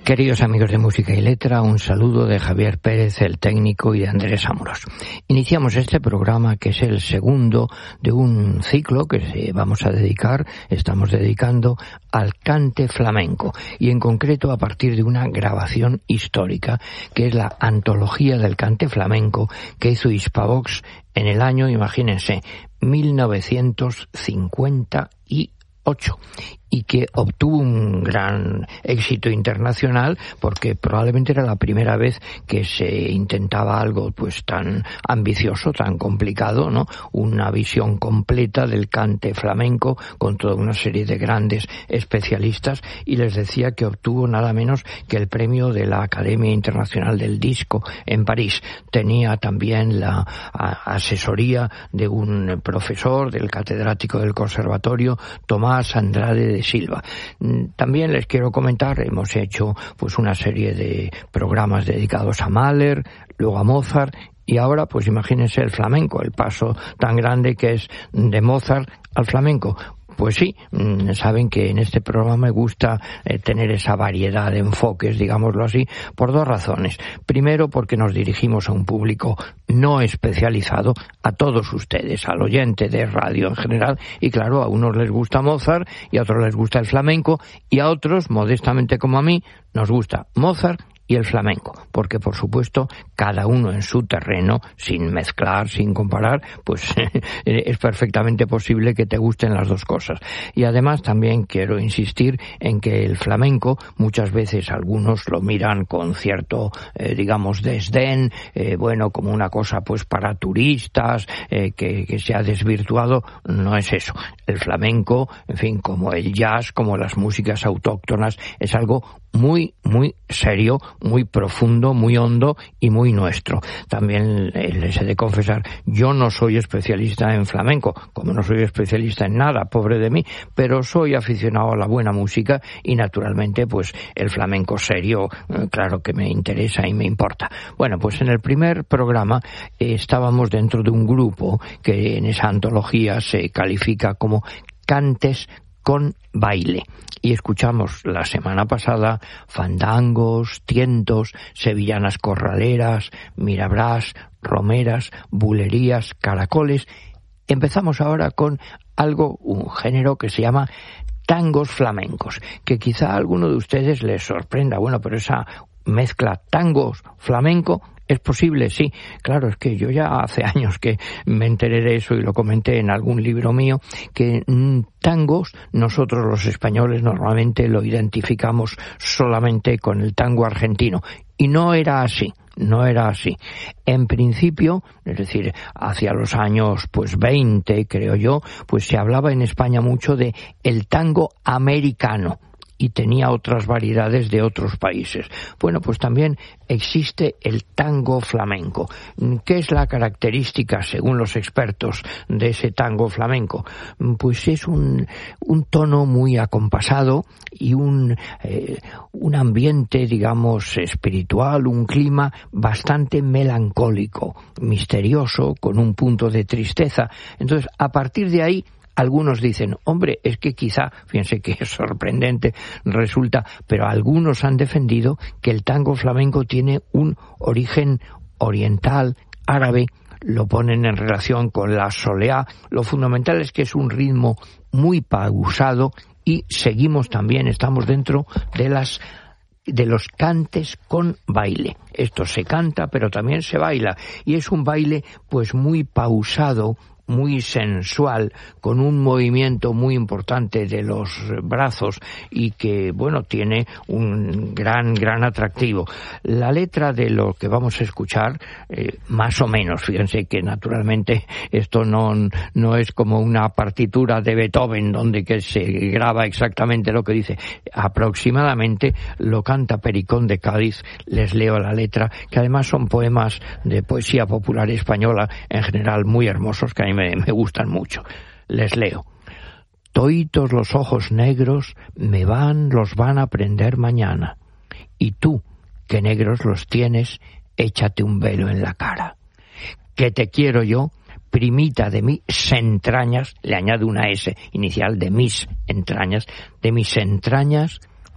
Queridos amigos de Música y Letra, un saludo de Javier Pérez, el técnico, y de Andrés Amorós. Iniciamos este programa, que es el segundo de un ciclo que estamos dedicando al cante flamenco, y en concreto a partir de una grabación histórica, que es la antología del cante flamenco que hizo Hispavox en el año, imagínense, 1958. Y que obtuvo un gran éxito internacional porque probablemente era la primera vez que se intentaba algo pues tan ambicioso, tan complicado, ¿no? Una visión completa del cante flamenco con toda una serie de grandes especialistas, y les decía que obtuvo nada menos que el premio de la Academia Internacional del Disco en París. Tenía también la asesoría de un profesor, del catedrático del Conservatorio, Tomás Andrade de Silva. También les quiero comentar, hemos hecho pues una serie de programas dedicados a Mahler, luego a Mozart, y ahora pues imagínense el flamenco, el paso tan grande que es de Mozart al flamenco. Pues sí, saben que en este programa me gusta tener esa variedad de enfoques, digámoslo así, por dos razones. Primero, porque nos dirigimos a un público no especializado, a todos ustedes, al oyente de radio en general, y claro, a unos les gusta Mozart y a otros les gusta el flamenco, y a otros, modestamente como a mí, nos gusta Mozart y el flamenco, porque por supuesto cada uno en su terreno, sin mezclar, sin comparar, pues es perfectamente posible que te gusten las dos cosas. Y además también quiero insistir en que el flamenco muchas veces algunos lo miran con cierto digamos desdén, como una cosa pues para turistas, que se ha desvirtuado. No es eso. El flamenco, en fin, como el jazz, como las músicas autóctonas, es algo muy, muy serio, muy profundo, muy hondo y muy nuestro. También les he de confesar, yo no soy especialista en flamenco, como no soy especialista en nada, pobre de mí, pero soy aficionado a la buena música y naturalmente pues el flamenco serio, claro que me interesa y me importa. Bueno, pues en el primer programa estábamos dentro de un grupo que en esa antología se califica como cantes con baile, y escuchamos la semana pasada fandangos, tientos, sevillanas corraleras, mirabrás, romeras, bulerías, caracoles. Empezamos ahora con un género que se llama tangos flamencos, que quizá a alguno de ustedes les sorprenda. Bueno, pero esa mezcla tangos flamenco, ¿es posible? Sí, claro, es que yo ya hace años que me enteré de eso y lo comenté en algún libro mío, que tangos, nosotros los españoles normalmente lo identificamos solamente con el tango argentino, y no era así. En principio, es decir, hacia los años 20, creo yo, pues se hablaba en España mucho de el tango americano, y tenía otras variedades de otros países. Bueno, pues también existe el tango flamenco. ¿Qué es la característica, según los expertos, de ese tango flamenco? Pues es un tono muy acompasado y un ambiente, digamos, espiritual, un clima bastante melancólico, misterioso, con un punto de tristeza. Entonces, a partir de ahí, algunos dicen, hombre, es que quizá, fíjense que es sorprendente, resulta, pero algunos han defendido que el tango flamenco tiene un origen oriental, árabe, lo ponen en relación con la soleá. Lo fundamental es que es un ritmo muy pausado, y estamos dentro de los cantes con baile. Esto se canta, pero también se baila, y es un baile pues muy pausado, muy sensual, con un movimiento muy importante de los brazos, y que, bueno, tiene un gran atractivo. La letra de lo que vamos a escuchar, más o menos, fíjense que naturalmente esto no es como una partitura de Beethoven donde que se graba exactamente lo que dice. Aproximadamente lo canta Pericón de Cádiz. Les leo la letra, que además son poemas de poesía popular española, en general muy hermosos, que a mí me gustan mucho. Les leo. Toitos los ojos negros los van a prender mañana, y tú, que negros los tienes, échate un velo en la cara. Que te quiero yo, primita de mis entrañas, le añado una S inicial, de mis entrañas,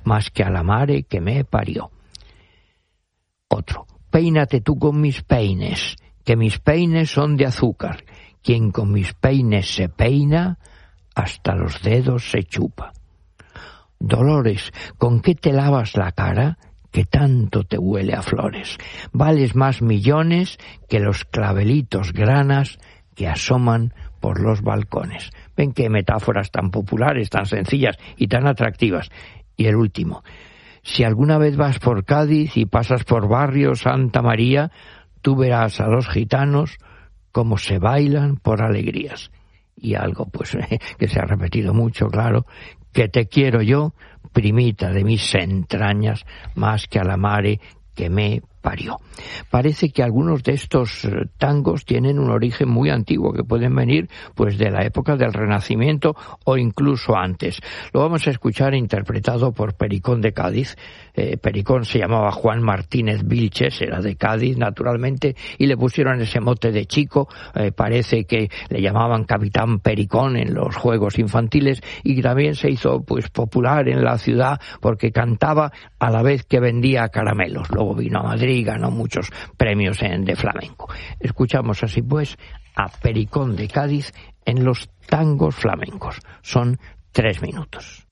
más que a la mare que me parió. Otro, peínate tú con mis peines, que mis peines son de azúcar. Quien con mis peines se peina, hasta los dedos se chupa. Dolores, ¿con qué te lavas la cara? Que tanto te huele a flores. Vales más millones que los clavelitos granas que asoman por los balcones. Ven qué metáforas tan populares, tan sencillas y tan atractivas. Y el último, si alguna vez vas por Cádiz y pasas por barrio Santa María, tú verás a los gitanos como se bailan por alegrías. Y algo pues que se ha repetido mucho, claro, que te quiero yo, primita de mis entrañas, más que a la mare que me parió. Parece que algunos de estos tangos tienen un origen muy antiguo, que pueden venir pues de la época del Renacimiento o incluso antes. Lo vamos a escuchar interpretado por Pericón de Cádiz. Pericón se llamaba Juan Martínez Vilches, era de Cádiz naturalmente, y le pusieron ese mote de chico. Parece que le llamaban Capitán Pericón en los juegos infantiles, y también se hizo pues popular en la ciudad porque cantaba a la vez que vendía caramelos. Luego vino a Madrid y ganó muchos premios de flamenco. Escuchamos así pues a Pericón de Cádiz en los tangos flamencos. Son 3 minutos.